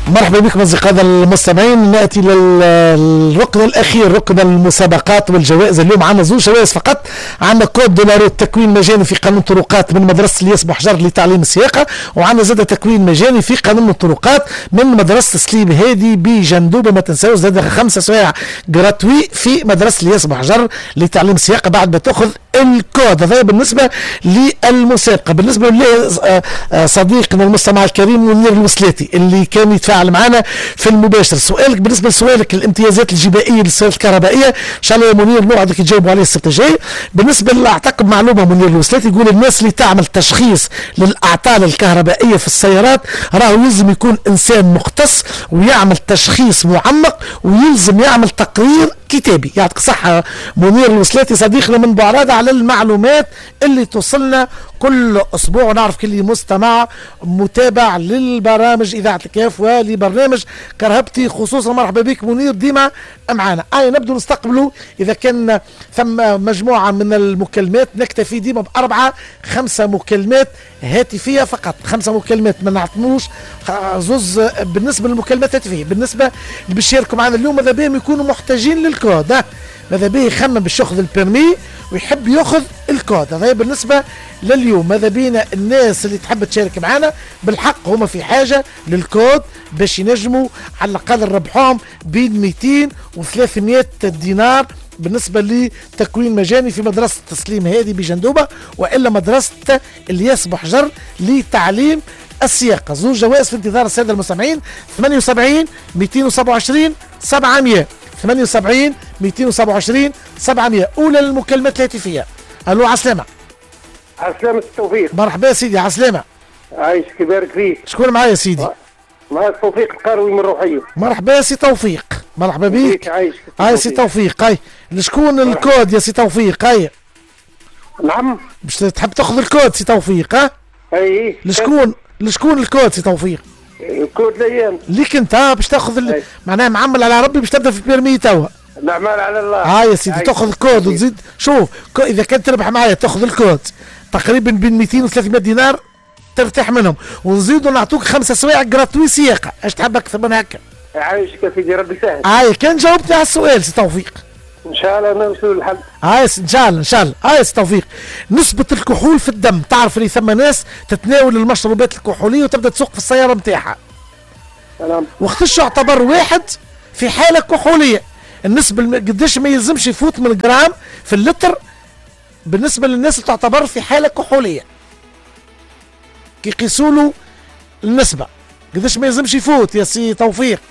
مرحبا بكم أصدقائنا المستمعين. نأتي للركن الأخير، ركن المسابقات والجوائز. اليوم عندنا زوج جوائز فقط. عندنا كود دولار تكوين مجاني في قانون الطرقات من مدرسة الياس بوحجر لتعليم السياقة، وعندنا زاد تكوين مجاني في قانون الطرقات من مدرسة سليم هادي بجندوبة. ما تنساوش زاد 5 سوايع جراتوي في مدرسة الياس بوحجر لتعليم السياقة بعد ما تأخذ الكود. هذا بالنسبة للمسابقة. بالنسبة لصديقنا المستمع الكريم منير الوسلاتي اللي كان يتفاعل معنا في المباشر، سؤالك بالنسبة لسؤالك الامتيازات الجبائية للسيارات الكهربائية ان شاء الله يا منير نوعدك تجاوبوا عليه السبت الجاي. بالنسبة اعتقد معلومة منير الوسلاتي يقول الناس اللي تعمل تشخيص للأعطال الكهربائية في السيارات راهو يلزم يكون انسان مختص ويعمل تشخيص معمق ويلزم يعمل تقرير كتابي. يعطيك الصحة منير الوسلاتي صديقنا من بعرادة على المعلومات اللي توصلنا كل اسبوع، ونعرف كل مستمع متابع للبرامج اذاعة الكاف ولبرنامج كرهبتي خصوصا. مرحبا بك منير ديما معنا. نبدو نستقبلوا اذا كان ثم مجموعة من المكالمات، نكتفي ديما ب4 5 مكالمات هاتفية فقط. 5 مكالمات ما نعطنوش زوز بالنسبة للمكالمات الهاتفية. بالنسبة اللي باش يشاركوا معنا اليوم ماذا بهم يكونوا محتاجين للكود، ماذا به يخمم باش ياخذ البيرمي ويحب ياخذ الكود. هذا بالنسبه لليوم. ماذا بينا الناس اللي تحب تشارك معنا بالحق هما في حاجه للكود باش ينجموا على الاقل ربحهم بين 200 و 300 دينار بالنسبه لتكوين مجاني في مدرسه تسليم هادي بجندوبه والا مدرسه الياس بوحجر لتعليم السياقه. زوج جوائز في انتظار الساده المستمعين. 78 227 700 78 227 700. اولى للمكالمات الهاتفيه. الو عسلامة. عسلامة التوفيق. مرحبا سيدي عسلامة. عايشك يبارك فيك. شكون معايا سيدي؟ معاك توفيق القروي من روحية. مرحبا سي توفيق. مرحبا بيك. عايشك. هاي سي توفيق. هاي لشكون الكود يا سي توفيق؟ هاي نعم باش تحب تاخذ الكود سي توفيق؟ اي لشكون الكود سي توفيق؟ الكود ليان ليك انت باش تاخذ معناها معمل على ربي باش تبدا في البيرمي توا. الاعمال على الله. هاي يا سيدي تاخذ الكود وتزيد. شوف اذا كنت تربح معايا تاخذ الكود تقريبا بين 200 و 300 دينار ترتاح منهم، ونزيدوا نعطوك 5 سوايع جراتوي سياقه. ايش تحب اكثر من هكا؟ عايشك يا سيدي ربي يسهل. هاي كان جاوبت على السؤال سي توفيق ان شاء الله نوصلوا للحل. هاي ان شاء الله. هاي سي توفيق نسبة الكحول في الدم، تعرف اللي ثم ناس تتناول المشروبات الكحولية وتبدا تسوق في السيارة نتاعها. سلام. وقتاش يعتبر واحد في حالة كحولية؟ النسبة قديش ما يلزمش يفوت من جرام في اللتر بالنسبة للناس اللي تعتبر في حالة كحولية. كي يقيسوا له النسبة قديش ما يلزمش يفوت يا سي توفيق؟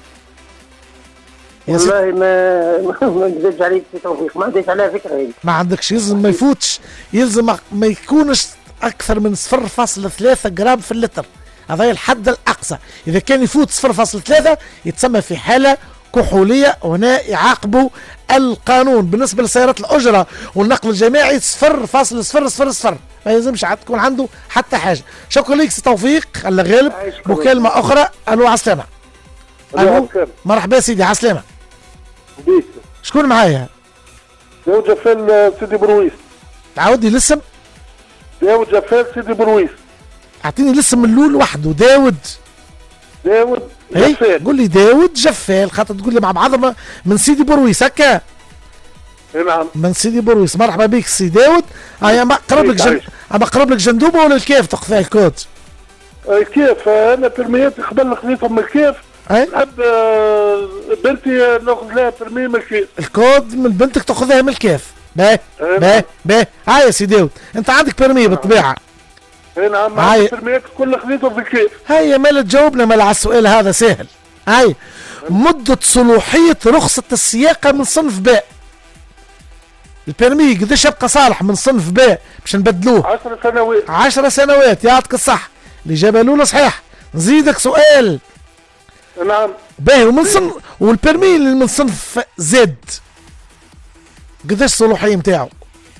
والله ما نكذبش عليك سي توفيق، ما عنديش عليها فكرة هي. ما عندكش. يلزم ما يفوتش، يلزم ما يكونش أكثر من 0.3 جرام في اللتر. هذا هي الحد الأقصى. إذا كان يفوت 0.3 يتسمى في حالة كحولية، هنا يعاقبوا القانون. بالنسبة لسيارات الأجرة والنقل الجماعي 0.000 ما يلزمش تكون عنده حتى حاجة. شكرا لك سي توفيق. الله غالب. مكالمة أخرى. ألو عسلامة. ألو مرحبا سيدي عسلامة. شكون معايا؟ داود جفال سيدي برويس. تعاودي الاسم. داود جفال سيدي برويس. اعطيني الاسم من الاول وحده. داود جفال. قول لي داود جفال خاطر تقول لي مع بعضنا من سيدي برويس هكا. نعم من سيدي برويس. مرحبا بك سي داود. اما قرب لك جندوبه ولا الكيف تاخذ فيها الكود؟ الكيف. انا برمياتي قبل خذيتهم من الكيف. نحب بنتي ناخذ لها برمي من الكيف. الكود من بنتك تاخذها من الكيف. باهي. هاي يا سي داود انت عندك برمي بالطبيعه. نعم عندي برميات كل خذيتهم في الكيف. هاي مالا تجاوبنا مالا على السؤال هذا سهل. هاي مدة صلاحية رخصة السياقة من صنف باء. البرمي قديش يبقى صالح من صنف باء باش نبدلوه؟ 10 سنوات. 10 سنوات. يعطيك الصح. الإجابة الأولى صحيح. نزيدك سؤال. نعم. باهي والبرمي اللي من صنف زد قديش الصلاحية نتاعو؟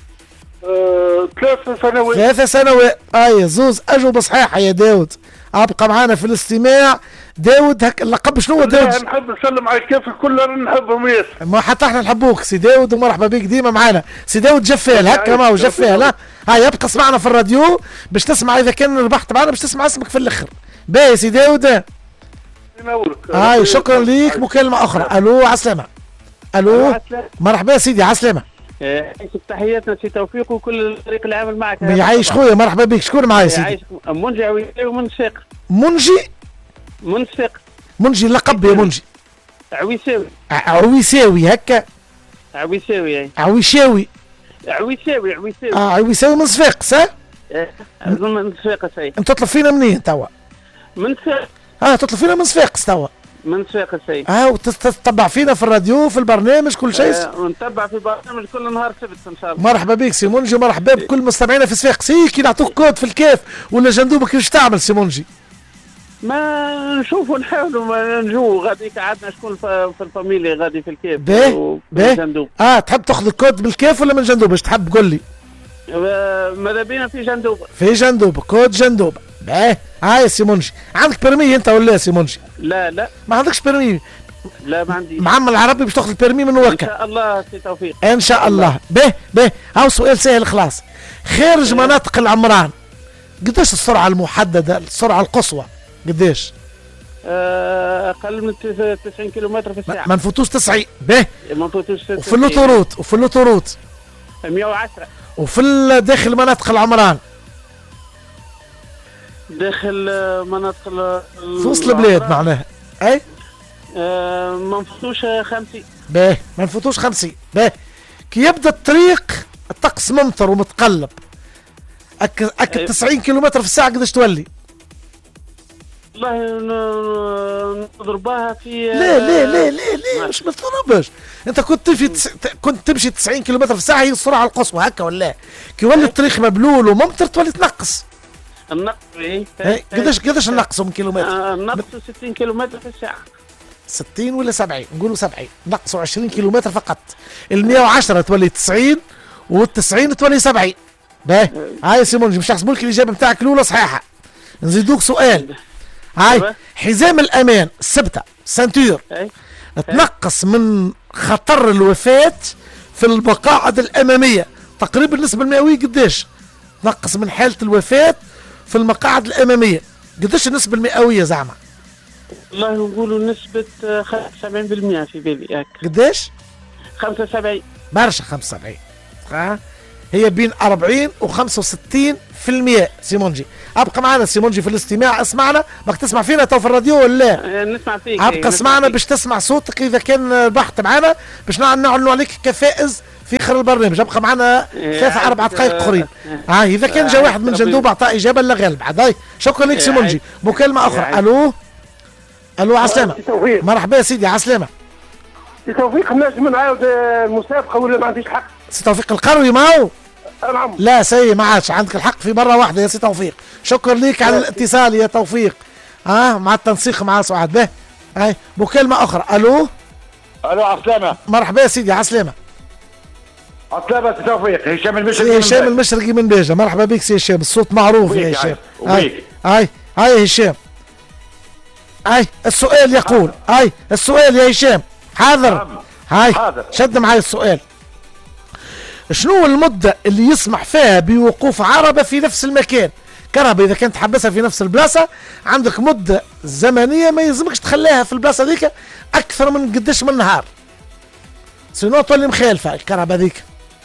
3 سنوات. 3 سنوات. زوز أجوبة صحيحة يا داود. ابقى معانا في الاستماع. داود هك اللقب شنو هو داود؟ نحب نسلم على الكيف الكل نحبهم ياسر. ما حتى احنا نحبوك سي داود ومرحبا بك ديما معانا. سي داود جفال هكا ما هو جفال. هاي يبقى اسمعنا في الراديو باش تسمع اذا كان ربحت معنا باش تسمع اسمك في الاخر. باهي سي داود. ينورك. هاي شكرا ليك. مكالمة أخرى. ألو عسلامة. ألو مرحبا يا سيدي عسلامة. يعيشك تحياتنا سي توفيق وكل الفريق اللي عامل معك. يعيش خويا مرحبا بك. شكون معايا يا سيدي؟ منجي عويساوي ومنشفق. منجي لقب يا منجي. عويساوي هكا. عويساوي عويساوي من صفاقس ها؟ من صفاقس. انت تطلب فينا منين توا؟ من صفاقس. تطلب فينا من صفاقس توا؟ من صفاقس. وتتبع فينا في الراديو في البرنامج كل شيء؟ ونتبع في البرنامج كل نهار سبت ان شاء الله. مرحبا بك سي منجي. مرحبا بكل مستمعينا في صفاقس. كي نعطوك كود في الكيف ولا جندوبك كيفاش تعمل سي منجي؟ ما نشوفوا نحاولوا ما نجو غاديك عندنا شكون في الفاميلي غادي في الكيف. باهي تحب تاخذ الكود بالكيف ولا من جندوب؟ ايش تحب قول لي؟ ماذا بينا في جندوبه. كود جندوبه. باهي هاي سي منجي. عندك برمي انت ولا سي منجي؟ لا ما عندكش برمي. لا ما عنديش. معمل العربي باش تاخذ البرمي من وكا ان شاء الله سي توفيق ان شاء الله. باهي هاو سؤال سهل خلاص. خارج مناطق العمران قداش السرعه المحدده السرعه القصوى قداش؟ اقل من 90 كيلومتر في الساعه. ما نفوتوش 90. باهي ما نفوتوش 90. وفي اللوتوروت 110. وفي داخل مناطق العمران داخل مناطق في وسط البلاد معناها اي ما نفوتوش 50. باهي ما نفوتوش 50. باهي كي يبدا الطريق الطقس ممطر ومتقلب اك 90 كيلومتر في الساعه قداش تولي؟ والله نضربها في لا مش متضربش. انت كنت تمشي 90 كيلومتر في الساعه هي السرعه القصوى هكا ولا كي يولي الطريق مبلول وممطر تولي تنقص. النقص قداش النقص من كيلومتر؟ النقص 60 كيلومتر في الساعه. 60 ولا 70؟ نقولوا 70. نقصوا 20 كيلومتر فقط. ال 110 تولي 90 وال 90 تولي 70. باهي هاي سي منجي مش تحسبوا لك الاجابه نتاعك الاولى صحيحه. نزيدوك سؤال. هاي حزام الامان السبته سنتور تنقص من خطر الوفاه في المقاعد الاماميه تقريبا النسبه المئويه قداش؟ تنقص من حاله الوفاه في المقاعد الاماميه قداش النسبه المئويه زعما؟ والله نقولوا نسبه 75% في بالي هكا. قداش؟ 75. برشا 75. هي بين 40 و 65% سيمونجي. ابقى معنا سيمونجي في الاستماع. اسمعنا ماك تسمع فينا تو في الراديو ولا؟ نسمع فيك. ابقى اسمعنا باش تسمع صوتك اذا كان بحث معنا باش نعلنوا عليك كفائز في اخر البرنامج. ابقى معنا 3-4 دقائق اخرين. اذا كان جا واحد من جندوب اعطى اجابه لا غالب بعد. شكرا لك سيمونجي. مكالمه اخرى. الو عسلامه. مرحبا يا سيدي عسلامه. سي توفيق نجم نعاود المسابقه ولا ما عنديش حق؟ سي توفيق القروي معه؟ نعم. لا سي ما عادش عندك الحق في مره واحده يا سي توفيق. شكرا لك على الاتصال يا توفيق. مع التنسيق مع سعاد. به هاي مكالمه اخرى. الو عسلامه. مرحبا يا سيدي عسلامه. عسلامه سي توفيق. هشام المشرقي من باجه. مرحبا بك سي هشام. الصوت معروف يا هشام. هاي هشام. السؤال يقول السؤال يا هشام حاضر. شد معي السؤال. شنو المدة اللي يسمح فيها بوقوف عربة في نفس المكان؟ كهرباء إذا كانت تحبسها في نفس البلاصة عندك مدة زمنية ما يلزمكش تخليها في البلاصة ذيك أكثر من قداش من نهار. سينو تولي مخالفة الكهرباء ذيك.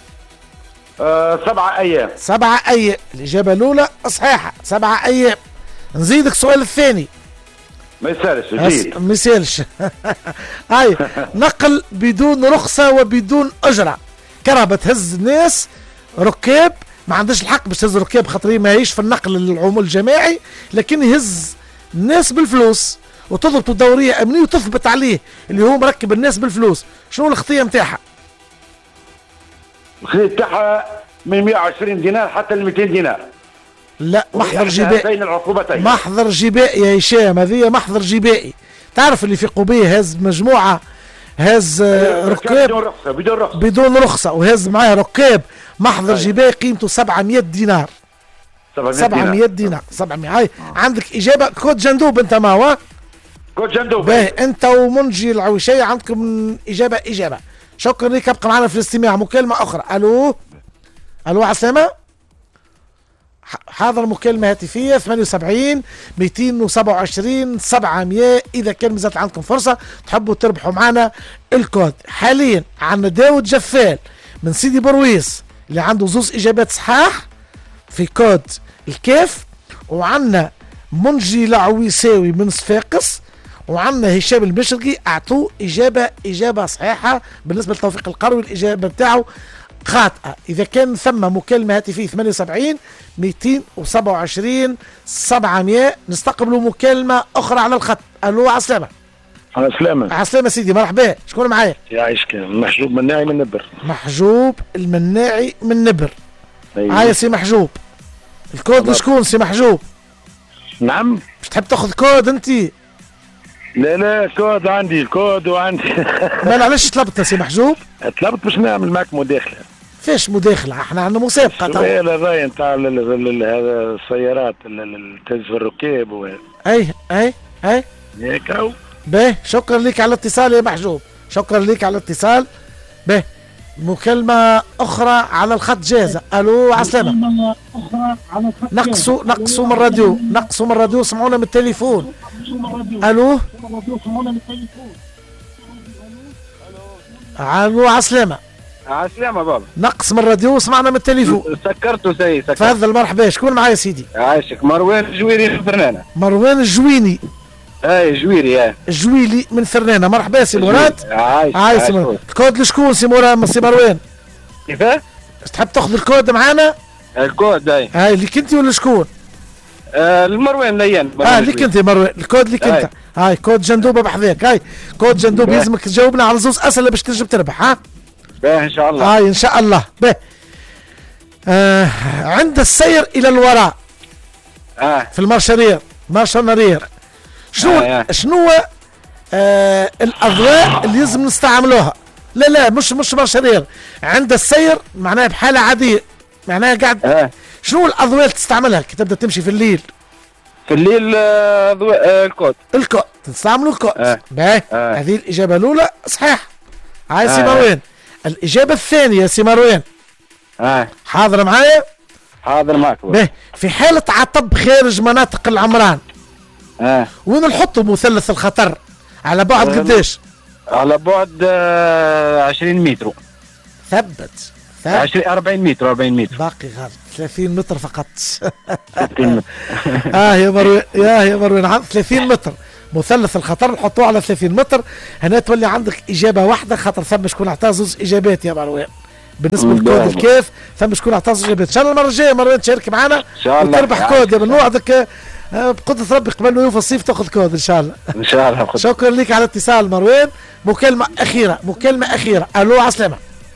7 أيام. 7 أيام. الإجابة الأولى صحيحة 7 أيام. نزيدك السؤال الثاني. ما يسالش ما يسالش. هاي نقل بدون رخصة وبدون أجرة. كهرباء تهز ناس ركاب ما عندهاش الحق باش تهز ركاب خاطر ماهيش في النقل الجماعي لكن يهز الناس بالفلوس وتضبط دورية أمنية وتثبت عليه اللي هو مركب الناس بالفلوس. شنو الخطية نتاعها؟ الخطية نتاعها من 120 دينار حتى ل 200 دينار. لا محضر جبائي. بين العقوبتين. محضر جبائي يا هشام. هذه محضر جبائي. تعرف اللي في قبيه هز مجموعة هز ركاب بدون رخصة وهز معاه ركاب محضر جبائي قيمته 700 دينار. 700 دينار. 700. هاي عندك إجابة كود جندوب. أنت ما هو؟ كود جندوب. باهي أنت ومنجي العويشية عندكم إجابة. شكرا لك. ابقى معنا في الاستماع. مكالمة أخرى. ألو عسلامة. حاضر مكالمة هاتفية 78 227 700. إذا كان مازالت عندكم فرصة تحبوا تربحوا معنا الكود. حاليا عندنا داود جفال من سيدي برويس اللي عنده زوز إجابات صحاح في كود الكيف، وعندنا منجي العويساوي من صفاقس، وعندنا هشام المشرقي اعطوه اجابه صحيحه بالنسبه لتوفيق القروي، الاجابه بتاعه خاطئه. اذا كان ثم مكالمه هاتفيه 78 227 700. نستقبلوا مكالمه اخرى على الخط. الو عسلامه. عسلامة. عسلامة سيدي، مرحبا. شكون معايا؟ يعيشك. محجوب مناعي من نبر. محجوب المناعي من نبر. أيوة. هاي سي محجوب، الكود لشكون سي محجوب؟ نعم. مش تحب تاخذ كود انت؟ لا كود عندي، الكود وعندي. ما علاش طلبت سي محجوب؟ طلبت باش نعمل معك مداخلة. فيش مداخلة؟ احنا عندنا مسابقة. السؤال الراي نتاع السيارات تهز الركاب اي هيك او باهي. شكرا لك على الاتصال يا محجوب، شكرا لك على الاتصال. باهي مكالمة أخرى على الخط جاهزة. ألو عسلامة. نقصوا من الراديو، نقصوا من الراديو، سمعونا من التليفون. ألو ألو عسلامة. عسلامة بابا. نقص من الراديو وسمعنا من التليفون. سكرته سكرت. تفضل مرحبا. شكون معايا سيدي؟ عايشك. مروان الجويري من فرنانة. مروان الجويني. اي جويري. الجويلي من فرنانة. مرحبا سي مراد. عايش سي مراد. الكود لشكون سي مراد سي مروان؟ كيفاه؟ تحب تاخذ الكود معانا؟ الكود هاي ليك انت ولا شكون؟ المروان ليان. ليك انت مروان، الكود ليك انت. هاي كود جندوبه بحذاك. هاي كود جندوب يلزمك تجاوبنا على زوز اسئله باش تنجم تربح. ها باهي ان شاء الله. هاي ان شاء الله. باهي عند السير الى الوراء في المارشرير شنو الاضواء اللي لازم نستعملوها؟ لا مش مارشرير، عند السير معناها بحاله عاديه، معناها قاعد. شنو الاضواء اللي تستعملها كي تبدا تمشي في الليل؟ في الليل الكود تستعملوا الكود. باهي هذه الاجابه الاولى صحيح. هاي سي مروان. الاجابه الثانيه سي مروان. حاضر معايا؟ حاضر معك. باهي في حاله عطب خارج مناطق العمران وين نحطوا مثلث الخطر؟ على بعد قداش؟ على بعد 20 متر. ثبت 40 متر. باقي غير 30 متر فقط. 30 متر. يا مروان 30 متر مثلث الخطر نحطوه على 30 متر. هنا تولي عندك اجابه واحده، خاطر ثم شكون عطاه زوز اجابات يا مروان. بالنسبه للكود الكيف ثم شكون عطاه زوز اجابات. ان شاء الله المره الجايه مروان تشارك معنا ان شاء الله وتربح كود من نوعدك بقدرة ربي قبل ما يوفى الصيف تاخذ كود ان شاء الله. ان شاء الله. شكرا لك على الاتصال مروان. مكالمة أخيرة. ألو عسلامة.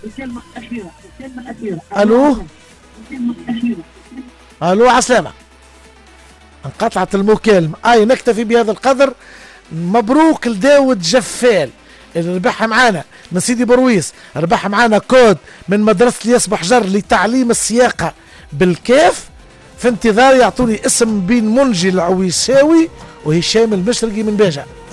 ألو عسلامة. انقطعت المكالمة. نكتفي بهذا القدر. مبروك لداود جفال اللي ربحها معانا من سيدي برويس، ربحها معانا كود من مدرسة الياس بحجر لتعليم السياقة بالكيف. في انتظار يعطوني اسم بين منجي العويساوي وهشام المشرقي من باجة.